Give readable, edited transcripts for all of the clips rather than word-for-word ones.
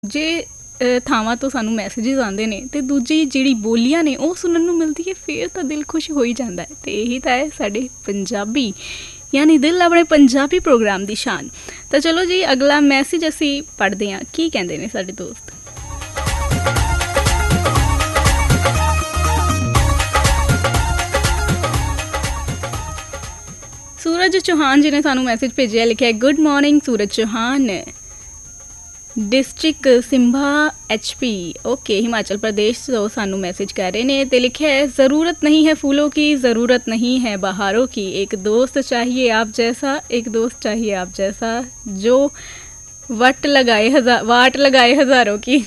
ਜੇ ਥਾਵਾਂ ਤੋਂ ਸਾਨੂੰ ਮੈਸੇजेस ਆਉਂਦੇ ਨੇ ਅਤੇ ਦੂਜੀ ਜਿਹੜੀ ਬੋਲੀਆਂ ਨੇ ਉਹ ਸੁਣਨ ਨੂੰ ਮਿਲਦੀ ਹੈ, ਫਿਰ ਤਾਂ ਦਿਲ ਖੁਸ਼ ਹੋ ਹੀ ਜਾਂਦਾ ਹੈ। ਅਤੇ ਇਹੀ ਤਾਂ ਹੈ ਸਾਡੇ ਪੰਜਾਬੀ ਯਾਨੀ ਦਿਲ ਆਪਣੇ ਪੰਜਾਬੀ ਪ੍ਰੋਗਰਾਮ ਦੀ ਸ਼ਾਨ। ਤਾਂ ਚਲੋ ਜੀ, ਅਗਲਾ ਮੈਸੇਜ ਅਸੀਂ ਪੜ੍ਹਦੇ ਹਾਂ। ਕੀ ਕਹਿੰਦੇ ਨੇ ਸਾਡੇ ਦੋਸਤ। सूरज चौहान जी ने सानू मैसेज भेजा, लिखा है गुड मॉर्निंग सूरज Chauhan, district सिंभा HP, okay Himachal Pradesh तो सानू मैसेज कर रहे हैं। तो लिखा है ज़रूरत नहीं है फूलों की, ज़रूरत नहीं है बहारों की, एक दोस्त चाहिए आप जैसा, एक दोस्त चाहिए आप जैसा, जो वाट लगाए हज़ारों की।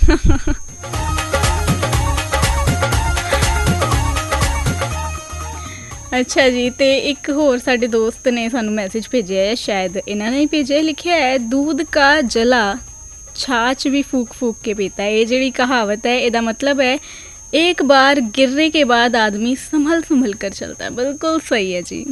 अच्छा जी, तो एक होर साडे दोस्त ने सानू मैसेज भेजा है, शायद इन्होंने ही भेजा है, लिखा है दूध का जला छाछ भी फूक फूक के पीता है। ये जी कहावत है, इसका मतलब है एक बार गिरने के बाद आदमी संभल कर चलता है। बिल्कुल सही है जी।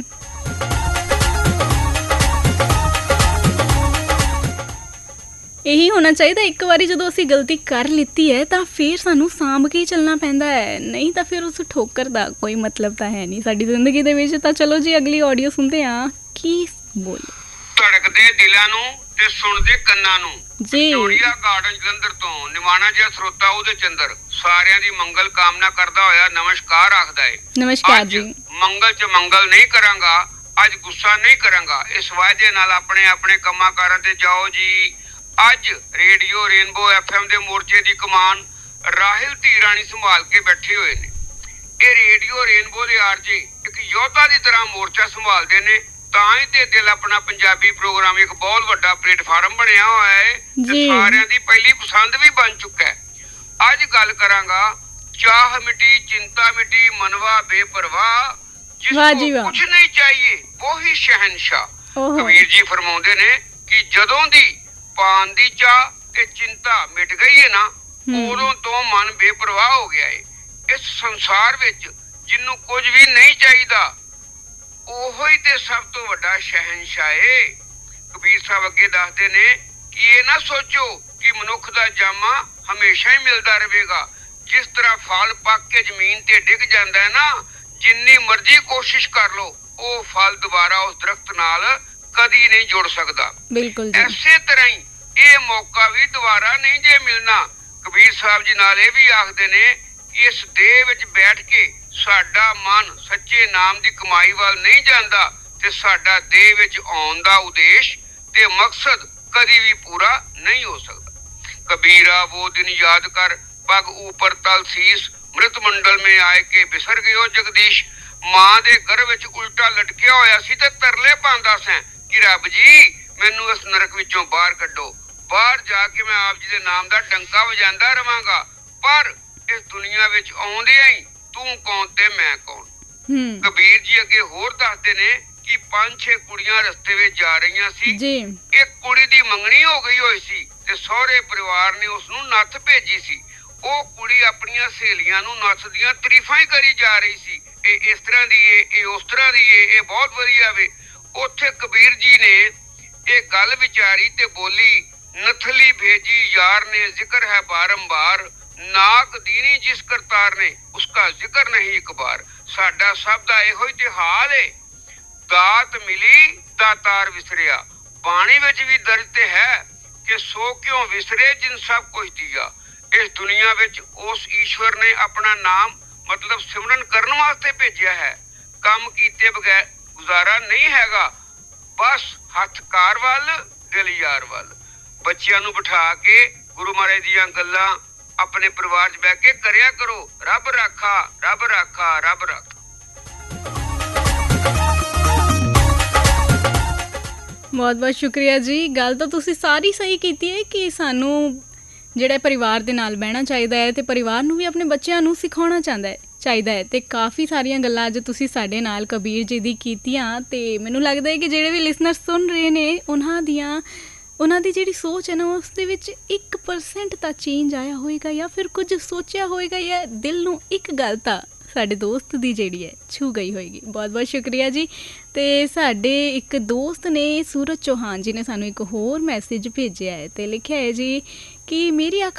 यही होना चाहिए। एक बारी जो असी गलती कर लीती है तो फिर सानू सांभ के ही चलना पैंदा है, नहीं तो फिर उस ठोकर का कोई मतलब तो है नहीं साडी जिंदगी दे विच। तो चलो जी, अगली ऑडियो सुनते हैं की बोले। धड़कदे दिलां नूं ते सुणदे कन्नां नूं जी। विक्टोरिया गार्डन जलंधर तो निमाणा जिहा ਸਰੋਤਾ ਉਹਦੇ ਚ ਅੰਦਰ ਸਾਰਿਆਂ ਦੀ ਮੰਗਲ ਕਾਮਨਾ ਕਰਦਾ ਹੋਇਆ ਨਮਸਕਾਰ ਆਖਦਾ ਹੈ। नमस्कार जी। ਮੰਗਲ ਚ ਮੰਗਲ ਨਹੀਂ ਕਰਾਂਗਾ, ਅੱਜ ਗੁੱਸਾ ਨਹੀਂ ਕਰਾਂਗਾ, ਇਸ ਵਾਅਦੇ ਨਾਲ ਆਪਣੇ ਆਪਣੇ ਕੰਮਾਂ ਕਾਰਾਂ ਤੇ ਜਾਓ ਜੀ। ਅੱਜ ਰੇਡੀਓ ਰੇਨਬੋ FM ਦੇ ਮੋਰਚੇ ਦੀ ਕਮਾਨ ਰਾਹਿਲ ਧੀਰਾਣੀ ਸੰਭਾਲ ਕੇ ਬੈਠੇ ਹੋਏ ਨੇ। ਇਹ ਰੇਡੀਓ ਰੇਨਬੋ ਦੇ ਆਰਜੇ ਇੱਕ ਯੋਧਾ ਦੀ ਤਰ੍ਹਾਂ ਮੋਰਚਾ ਸੰਭਾਲਦੇ ਨੇ, ਤਾਂ ਹੀ ਤੇ ਦਿਲ ਆਪਣਾ ਪੰਜਾਬੀ ਪ੍ਰੋਗਰਾਮ ਇੱਕ ਬਹੁਤ ਵੱਡਾ ਪਲੇਟਫਾਰਮ ਬਣਿਆ ਹੋਇਆ ਹੈ ਤੇ ਸਾਰਿਆਂ ਦੀ ਪਹਿਲੀ ਪਸੰਦ ਵੀ ਬਣ ਚੁੱਕਾ ਹੈ। ਅੱਜ ਗੱਲ ਕਰਾਂਗਾ ਚਾਹ ਮਿਟੀ ਚਿੰਤਾ ਮਿਟੀ ਮਨਵਾ ਬੇਪਰਵਾਹ, ਜਿਸको ਕੁਝ ਨਹੀਂ ਚਾਹੀਏ ਉਹੀ ਸ਼ਹਿਨशाह। ਕਬੀਰ ਜੀ ਫਰਮਾਉਂਦੇ ਨੇ ਕਿ ਜਦੋਂ ਦੀ ਪਾਨ ਦੀ ਚਾਹ ਤੇ ਚਿੰਤਾ ਮਿਟ ਗਈ ਹੈ ਨਾ, ਉਦੋਂ ਤੋਂ ਮਨ ਬੇਪਰਵਾਹ ਹੋ ਗਿਆ ਹੈ। ਇਸ ਸੰਸਾਰ ਵਿੱਚ ਜਿਹਨੂੰ ਕੁਝ ਵੀ ਨਹੀਂ ਚਾਹੀਦਾ, ਉਹੋ ਹੀ ਤੇ ਸਭ ਤੋਂ ਵੱਡਾ ਸ਼ਹਿਨशाह ਹੈ। ਕਬੀਰ ਸਾਹਿਬ ਅੱਗੇ ਦੱਸਦੇ ਨੇ ਕਿ ਇਹ ਨਾ ਸੋਚੋ ਕਿ ਮਨੁੱਖ ਦਾ ਜਾਮਾ ਹਮੇਸ਼ਾ ਹੀ ਮਿਲਦਾ ਰਹੇਗਾ। ਜਿਸ ਤਰ੍ਹਾਂ ਫਲ ਪੱਕ ਕੇ ਜ਼ਮੀਨ ਤੇ ਡਿੱਗ ਜਾਂਦਾ ਹੈ ਨਾ, ਜਿੰਨੀ ਮਰਜ਼ੀ ਕੋਸ਼ਿਸ਼ ਕਰ ਲੋ, ਉਹ ਫਲ ਦੁਬਾਰਾ ਉਸ ਦਰਖਤ ਨਾਲ ਕਦੀ ਨਹੀਂ ਜੁੜ ਸਕਦਾ। ਬਿਲਕੁਲ ਐਸੇ ਤਰ੍ਹਾਂ ਹੀ ਇਹ ਮੌਕਾ ਵੀ ਦੁਬਾਰਾ ਨਹੀਂ ਜੇ ਮਿਲਣਾ। ਕਬੀਰ ਸਾਹਿਬ ਜੀ ਨਾਲ ਇਹ ਵੀ ਆਖਦੇ ਨੇ ਕਿ ਇਸ ਦੇਹ ਵਿੱਚ ਬੈਠ ਕੇ ਸਾਡਾ ਮਨ ਸੱਚੇ ਨਾਮ ਦੀ ਕਮਾਈ ਵੱਲ ਨਹੀਂ ਜਾਂਦਾ ਤੇ ਸਾਡਾ ਦੇਹ ਵਿੱਚ ਆਉਣ ਦਾ ਉਦੇਸ਼ ਤੇ ਮਕਸਦ ਕਦੀ ਵੀ ਪੂਰਾ ਨਹੀਂ ਹੋ ਸਕਦਾ। ਕਬੀਰਾ वो दिन याद कर, पग ऊपर तल शीस, मृत मंडल में आए के बिसर गयो जगदीश। ਮਾਂ ਦੇ ਗਰਭ ਵਿੱਚ ਉਲਟਾ ਲਟਕਿਆ ਹੋਇਆ ਸੀ ਤੇ ਤਰਲੇ ਪਾਉਂਦਾ ਸੈਂ ਕਿ ਰੱਬ ਜੀ ਮੈਨੂੰ ਇਸ ਨਰਕ ਵਿੱਚੋਂ ਬਾਹਰ ਕੱਢੋ। ਬਾਹਰ ਜਾ ਕੇ ਮੈਂ ਆਪ ਜੀ ਦੇ ਨਾਮ ਦਾ ਡੰਕਾ ਵਜਾਂਦਾ ਰਵਾਂਗਾ, ਪਰ ਇਸ ਦੁਨੀਆ ਵਿੱਚ ਆਉਂਦਿਆਂ ਹੀ ਤੂੰ ਕੌਣ ਤੇ ਮੈਂ ਕੌਣ। ਕਬੀਰ ਜੀ ਅੱਗੇ ਹੋਰ ਦੱਸਦੇ ਨੇ ਕਿ 5-6 ਕੁੜੀਆਂ ਰਸਤੇ ਵਿੱਚ ਜਾ ਰਹੀਆਂ ਸੀ। ਇੱਕ ਕੁੜੀ ਦੀ ਮੰਗਣੀ ਹੋ ਗਈ ਹੋਈ ਸੀ ਤੇ ਸਹੁਰੇ ਪਰਿਵਾਰ ਨੇ ਉਸ ਨੂੰ ਨੱਥ ਭੇਜੀ ਸੀ। ਉਹ ਕੁੜੀ ਆਪਣੀਆਂ ਸਹੇਲੀਆਂ ਨੂੰ ਨੱਥ ਦੀਆਂ ਤਾਰੀਫਾਂ ਹੀ ਕਰੀ ਜਾ ਰਹੀ ਸੀ, ਇਹ ਇਸ ਤਰ੍ਹਾਂ ਦੀ ਏ, ਇਹ ਉਸ ਤਰ੍ਹਾਂ ਦੀ ਏ, ਇਹ ਬਹੁਤ ਵਧੀਆ ਵੇ। ਉੱਥੇ ਕਬੀਰ ਜੀ ਨੇ ਇਹ ਗੱਲ ਵਿਚਾਰੀ ਤੇ ਬੋਲੀ, ਨਥਲੀ ਭੇਜੀ यार ने जिक्र है बारंबार, नाक दीनी जिस करतार ने उसका जिक्र नहीं एक बार। साडा सब दा ਇਹੋ ਹੀ ਤੇ ਹਾਲ ਏ, ਦਾਤ ਮਿਲੀ ਦਾਤਾਰ ਵਿਸਰਿਆ। ਬਾਣੀ ਵਿੱਚ ਵੀ ਦਰਜ ਤੇ ਹੈ ਕਿ ਸੋ ਕਿਉਂ ਵਿਸਰੇ ਜਿਨ ਸਭ ਕੁਝ ਦਿਆ। ਇਸ ਦੁਨੀਆ ਵਿੱਚ ਉਸ ਈਸ਼ਵਰ ਨੇ ਆਪਣਾ ਨਾਮ ਮਤਲਬ ਸਿਮਰਨ ਕਰਨ ਵਾਸਤੇ ਭੇਜਿਆ ਹੈ। ਕੰਮ ਕੀਤੇ ਬਗੈਰ ਗੁਜ਼ਾਰਾ ਨਹੀਂ ਹੈਗਾ, ਬਸ ਹੱਥ ਕਾਰ ਵੱਲ ਦਿਲ ਯਾਰ ਵੱਲ। ਬੱਚਿਆਂ ਨੂੰ ਬਿਠਾ ਕੇ ਗੁਰੂ ਮਹਾਰਾਜ ਦੀਆਂ ਗੱਲਾਂ ਆਪਣੇ ਪਰਿਵਾਰ 'ਚ ਬਹਿ ਕੇ ਕਰਿਆ ਕਰੋ। ਰੱਬ ਰਾਖਾ ਰੱਬ ਰਾਖਾ ਰੱਬ ਰਾਖਾ। ਬਹੁਤ ਬਹੁਤ ਸ਼ੁਕਰੀਆ ਜੀ। ਗੱਲ ਤਾਂ ਤੁਸੀਂ ਸਾਰੀ ਸਹੀ ਕੀਤੀ ਹੈ ਕਿ ਸਾਨੂੰ ਜਿਹੜਾ ਪਰਿਵਾਰ ਦੇ ਨਾਲ ਬਹਿਣਾ ਚਾਹੀਦਾ ਹੈ ਤੇ ਪਰਿਵਾਰ ਨੂੰ ਵੀ ਆਪਣੇ ਬੱਚਿਆਂ ਨੂੰ ਸਿਖਾਉਣਾ ਚਾਹੀਦਾ ਹੈ। ਤੇ ਕਾਫੀ ਸਾਰੀਆਂ ਗੱਲਾਂ ਅੱਜ ਤੁਸੀਂ ਸਾਡੇ ਨਾਲ ਕਬੀਰ ਜੀ ਦੀ ਕੀਤੀਆਂ ਤੇ ਮੈਨੂੰ ਲੱਗਦਾ ਹੈ ਕਿ ਜਿਹੜੇ ਵੀ ਲਿਸਨਰ ਸੁਣ ਰਹੇ ਨੇ ਉਹਨਾਂ ਦੀ ਜਿਹੜੀ ਸੋਚ ਹੈ ਨਾ, ਉਸ ਦੇ ਵਿੱਚ 1% ਤਾਂ ਚੇਂਜ ਆਇਆ ਹੋਏਗਾ ਜਾਂ ਫਿਰ ਕੁਝ ਸੋਚਿਆ ਹੋਏਗਾ ਜਾਂ ਦਿਲ ਨੂੰ ਇੱਕ ਗੱਲ ਤਾਂ ਸਾਡੇ ਦੋਸਤ ਦੀ ਜਿਹੜੀ ਹੈ ਛੂ ਗਈ ਹੋਏਗੀ। ਬਹੁਤ ਬਹੁਤ ਸ਼ੁਕਰੀਆ ਜੀ। ਤੇ ਸਾਡੇ ਇੱਕ ਦੋਸਤ ਨੇ ਸੂਰਜ ਚੌਹਾਨ ਜੀ ਨੇ ਸਾਨੂੰ ਇੱਕ ਹੋਰ ਮੈਸੇਜ ਭੇਜਿਆ ਹੈ ਤੇ ਲਿਖਿਆ ਹੈ ਜੀ ਕਿ ਮੇਰੀ